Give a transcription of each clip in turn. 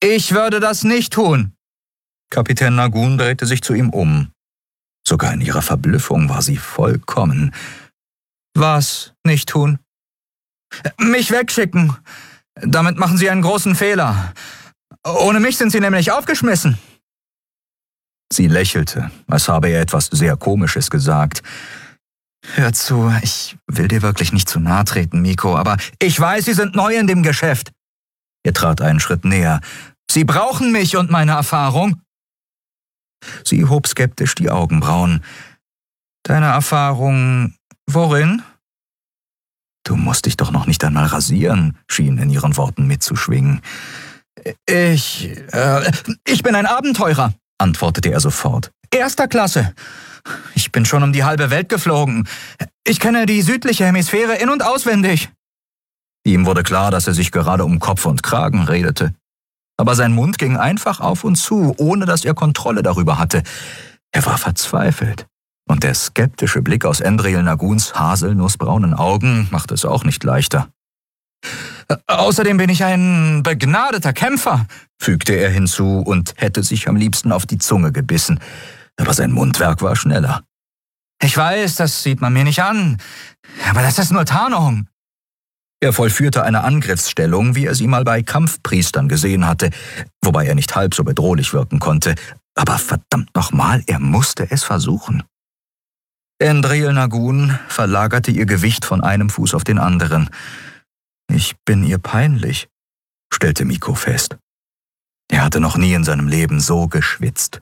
Ich würde das nicht tun. Kapitän Nagun drehte sich zu ihm um. Sogar in ihrer Verblüffung war sie vollkommen. Was nicht tun? Mich wegschicken. Damit machen Sie einen großen Fehler. Ohne mich sind Sie nämlich aufgeschmissen. Sie lächelte, als habe er etwas sehr Komisches gesagt. Hör zu, ich will dir wirklich nicht zu nahe treten, Miko, aber ich weiß, Sie sind neu in dem Geschäft. Er trat einen Schritt näher. Sie brauchen mich und meine Erfahrung. Sie hob skeptisch die Augenbrauen. Deine Erfahrung worin? Du musst dich doch noch nicht einmal rasieren, schien in ihren Worten mitzuschwingen. Ich bin ein Abenteurer, antwortete er sofort. 1. Klasse. Ich bin schon um die halbe Welt geflogen. Ich kenne die südliche Hemisphäre in- und auswendig. Ihm wurde klar, dass er sich gerade um Kopf und Kragen redete. Aber sein Mund ging einfach auf und zu, ohne dass er Kontrolle darüber hatte. Er war verzweifelt. Und der skeptische Blick aus Endril Naguns haselnussbraunen Augen machte es auch nicht leichter. Außerdem bin ich ein begnadeter Kämpfer, fügte er hinzu und hätte sich am liebsten auf die Zunge gebissen. Aber sein Mundwerk war schneller. Ich weiß, das sieht man mir nicht an, aber das ist nur Tarnung. Er vollführte eine Angriffsstellung, wie er sie mal bei Kampfpriestern gesehen hatte, wobei er nicht halb so bedrohlich wirken konnte. Aber verdammt nochmal, er musste es versuchen. Endril Nagun verlagerte ihr Gewicht von einem Fuß auf den anderen. Ich bin ihr peinlich, stellte Miko fest. Er hatte noch nie in seinem Leben so geschwitzt.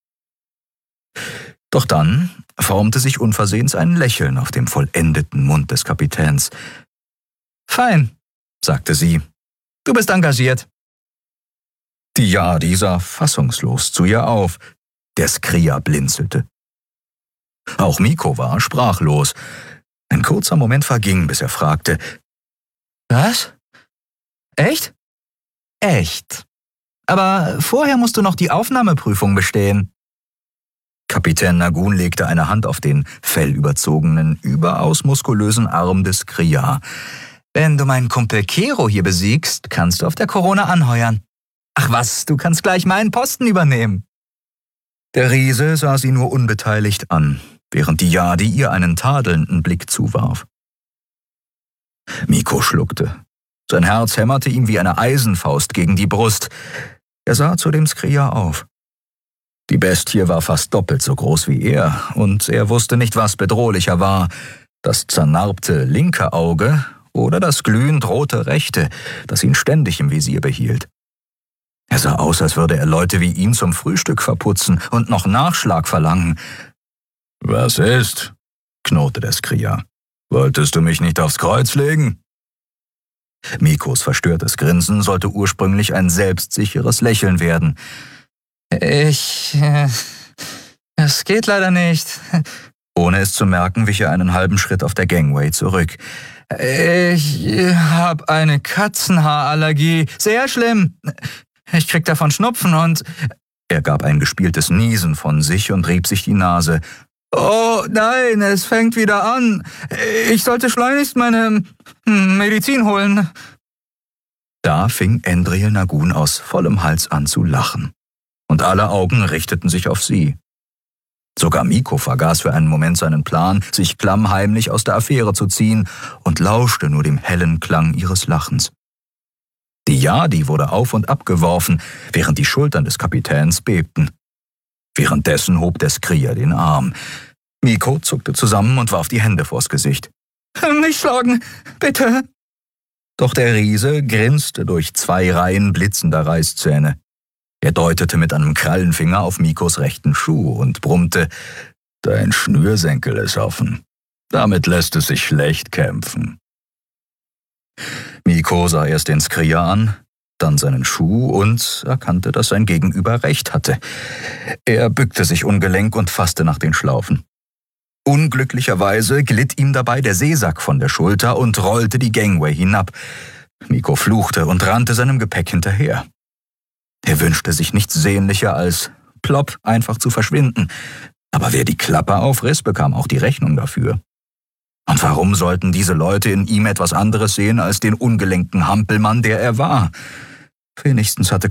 Doch dann formte sich unversehens ein Lächeln auf dem vollendeten Mund des Kapitäns. Fein, sagte sie. Du bist engagiert. Die Yadi sah fassungslos zu ihr auf. Der Skria blinzelte. Auch Miko war sprachlos. Ein kurzer Moment verging, bis er fragte, was? Echt? Echt. Aber vorher musst du noch die Aufnahmeprüfung bestehen. Kapitän Nagun legte eine Hand auf den fellüberzogenen, überaus muskulösen Arm des Skria. Wenn du meinen Kumpel Kero hier besiegst, kannst du auf der Corona anheuern. Ach was, du kannst gleich meinen Posten übernehmen. Der Riese sah sie nur unbeteiligt an, während die Yadi ihr einen tadelnden Blick zuwarf. Miko schluckte. Sein Herz hämmerte ihm wie eine Eisenfaust gegen die Brust. Er sah zu dem Skria auf. Die Bestie war fast doppelt so groß wie er, und er wusste nicht, was bedrohlicher war, das zernarbte linke Auge oder das glühend rote rechte, das ihn ständig im Visier behielt. Er sah aus, als würde er Leute wie ihn zum Frühstück verputzen und noch Nachschlag verlangen. »Was ist?« knurrte der Skria. »Wolltest du mich nicht aufs Kreuz legen?« Mikos verstörtes Grinsen sollte ursprünglich ein selbstsicheres Lächeln werden. Es geht leider nicht. Ohne es zu merken, wich er einen halben Schritt auf der Gangway zurück. Ich habe eine Katzenhaarallergie. Sehr schlimm. Ich krieg davon Schnupfen und... Er gab ein gespieltes Niesen von sich und rieb sich die Nase. Oh nein, es fängt wieder an. Ich sollte schleunigst meine Medizin holen. Da fing Endril Nagun aus vollem Hals an zu lachen. Und alle Augen richteten sich auf sie. Sogar Miko vergaß für einen Moment seinen Plan, sich klammheimlich aus der Affäre zu ziehen und lauschte nur dem hellen Klang ihres Lachens. Die Yadi wurde auf und ab geworfen, während die Schultern des Kapitäns bebten. Währenddessen hob der Skria den Arm. Miko zuckte zusammen und warf die Hände vors Gesicht. »Nicht schlagen, bitte!« Doch der Riese grinste durch 2 Reihen blitzender Reißzähne. Er deutete mit einem Krallenfinger auf Mikos rechten Schuh und brummte, »Dein Schnürsenkel ist offen. Damit lässt es sich schlecht kämpfen.« Miko sah erst den Skria an, dann seinen Schuh und erkannte, dass sein Gegenüber recht hatte. Er bückte sich ungelenk und fasste nach den Schlaufen. Unglücklicherweise glitt ihm dabei der Seesack von der Schulter und rollte die Gangway hinab. Miko fluchte und rannte seinem Gepäck hinterher. Er wünschte sich nichts sehnlicher als plopp einfach zu verschwinden. Aber wer die Klappe aufriss, bekam auch die Rechnung dafür. Und warum sollten diese Leute in ihm etwas anderes sehen als den ungelenken Hampelmann, der er war? Wenigstens hatte